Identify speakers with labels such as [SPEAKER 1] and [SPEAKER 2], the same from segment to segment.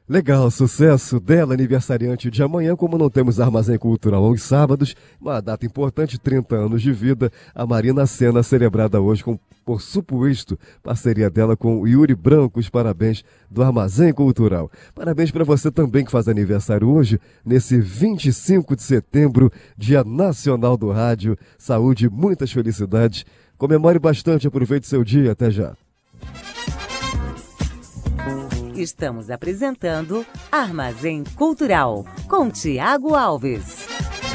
[SPEAKER 1] Legal, sucesso dela, aniversariante de amanhã. Como não temos Armazém Cultural aos sábados, uma data importante, 30 anos de vida, a Marina Sena, celebrada hoje por suposto, parceria dela com o Yuri Branco. Os parabéns do Armazém Cultural. Parabéns para você também que faz aniversário hoje, nesse 25 de setembro, Dia Nacional do Rádio. Saúde, muitas felicidades. Comemore bastante, aproveite seu dia. Até já.
[SPEAKER 2] Estamos apresentando Armazém Cultural, com Tiago Alves.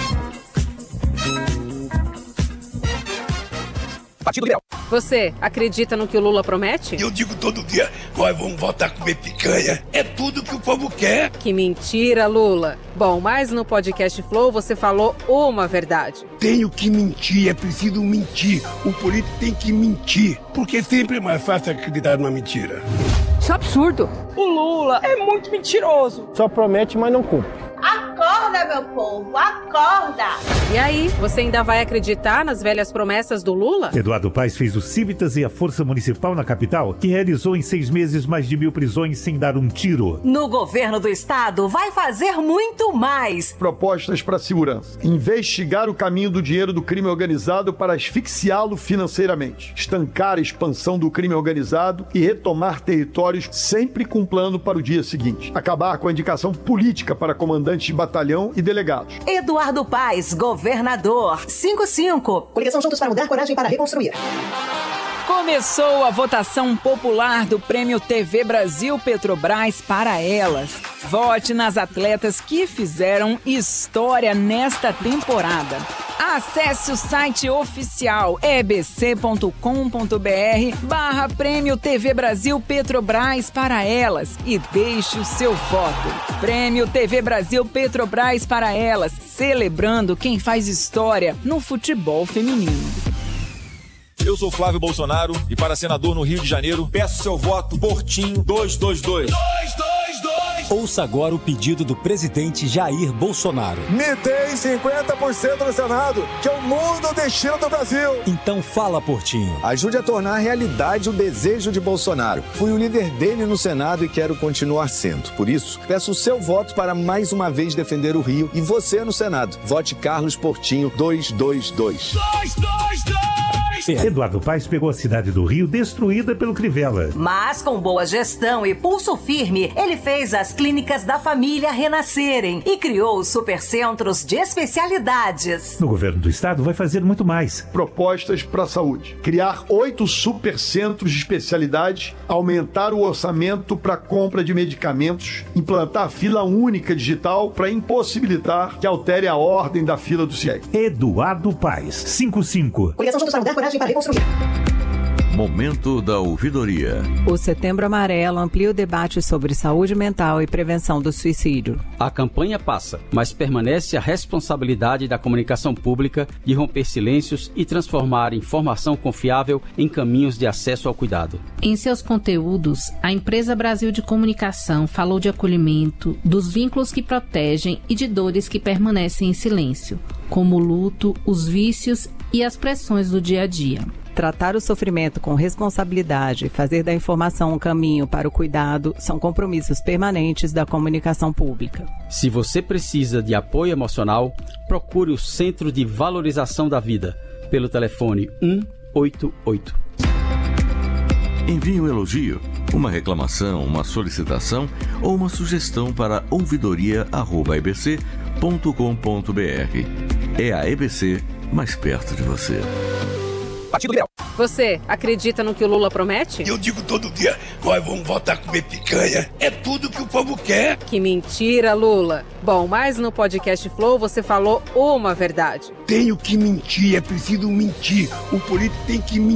[SPEAKER 3] Partido Liberal.
[SPEAKER 4] Você acredita no que o Lula promete?
[SPEAKER 3] Eu digo todo dia, nós vamos voltar a comer picanha. É tudo que o povo quer.
[SPEAKER 4] Que mentira, Lula. Bom, mas no podcast Flow você falou uma verdade.
[SPEAKER 3] Tenho que mentir, é preciso mentir. O político tem que mentir, porque sempre é mais fácil acreditar numa mentira.
[SPEAKER 4] Isso é absurdo.
[SPEAKER 5] O Lula é muito mentiroso.
[SPEAKER 6] Só promete, mas não cumpre.
[SPEAKER 7] Acorda, meu povo, acorda!
[SPEAKER 4] E aí, você ainda vai acreditar nas velhas promessas do Lula?
[SPEAKER 8] Eduardo Paes fez o Civitas e a Força Municipal na capital, que realizou em 6 meses mais de 1.000 prisões sem dar um tiro.
[SPEAKER 2] No governo do estado, vai fazer muito mais.
[SPEAKER 9] Propostas para a segurança. Investigar o caminho do dinheiro do crime organizado para asfixiá-lo financeiramente. Estancar a expansão do crime organizado e retomar territórios sempre com plano para o dia seguinte. Acabar com a indicação política para comandantes de batalhão e delegados.
[SPEAKER 2] Eduardo Paes, governador. 55.
[SPEAKER 10] Coligação Juntos para Mudar, Coragem para Reconstruir.
[SPEAKER 5] Começou a votação popular do Prêmio TV Brasil Petrobras para elas. Vote nas atletas que fizeram história nesta temporada. Acesse o site oficial ebc.com.br/Prêmio TV Brasil Petrobras para elas e deixe o seu voto. Prêmio TV Brasil Petrobras para elas, celebrando quem faz história no futebol feminino.
[SPEAKER 11] Eu sou Flávio Bolsonaro e para senador no Rio de Janeiro, peço seu voto Portinho 222. 222!
[SPEAKER 12] Ouça agora o pedido do presidente Jair Bolsonaro.
[SPEAKER 13] Me tem 50% no Senado, que eu mudo o destino do Brasil.
[SPEAKER 12] Então fala, Portinho.
[SPEAKER 14] Ajude a tornar realidade o desejo de Bolsonaro. Fui o líder dele no Senado e quero continuar sendo. Por isso, peço o seu voto para mais uma vez defender o Rio e você no Senado. Vote Carlos Portinho 222.
[SPEAKER 8] 222! Eduardo Paes pegou a cidade do Rio destruída pelo Crivella.
[SPEAKER 2] Mas com boa gestão e pulso firme, ele fez as clínicas da família renascerem e criou os supercentros de especialidades.
[SPEAKER 8] No governo do estado vai fazer muito mais.
[SPEAKER 9] Propostas para a saúde. Criar 8 supercentros de especialidade, aumentar o orçamento para compra de medicamentos, implantar fila única digital para impossibilitar que altere a ordem da fila do CIEG.
[SPEAKER 8] Eduardo Paes, 55.
[SPEAKER 10] Coligação Juntos para Mudar, Coragem para Reconstruir.
[SPEAKER 15] Momento da ouvidoria.
[SPEAKER 16] O Setembro Amarelo amplia o debate sobre saúde mental e prevenção do suicídio.
[SPEAKER 17] A campanha passa, mas permanece a responsabilidade da comunicação pública de romper silêncios e transformar informação confiável em caminhos de acesso ao cuidado.
[SPEAKER 18] Em seus conteúdos, a Empresa Brasil de Comunicação falou de acolhimento, dos vínculos que protegem e de dores que permanecem em silêncio, como o luto, os vícios e as pressões do dia a dia.
[SPEAKER 16] Tratar o sofrimento com responsabilidade e fazer da informação um caminho para o cuidado são compromissos permanentes da comunicação pública.
[SPEAKER 17] Se você precisa de apoio emocional, procure o Centro de Valorização da Vida, pelo telefone 188.
[SPEAKER 15] Envie um elogio, uma reclamação, uma solicitação ou uma sugestão para ouvidoria@ebc.com.br. É a EBC mais perto de você.
[SPEAKER 4] Partido Liberal. Você acredita no que o Lula promete?
[SPEAKER 3] Eu digo todo dia, nós vamos voltar a comer picanha. É tudo que o povo quer.
[SPEAKER 4] Que mentira, Lula. Bom, mas no podcast Flow você falou uma verdade.
[SPEAKER 3] Tenho que mentir, é preciso mentir. O político tem que mentir.